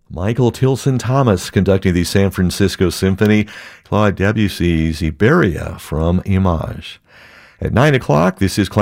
Michael Tilson Thomas conducting the San Francisco Symphony, Claude Debussy's Iberia from Image. At 9 o'clock, this is